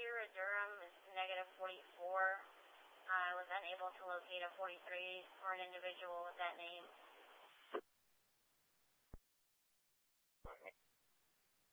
here at Durham is negative 44. I was unable to locate a 43 for an individual with that name.